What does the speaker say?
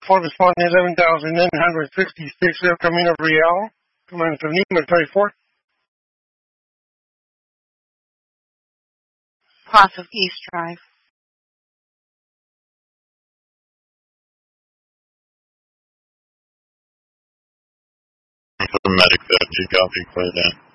for responding 11,956 El Camino Real, Commander Lima 34. Cross of East Drive. For medic 50, copy, clear that.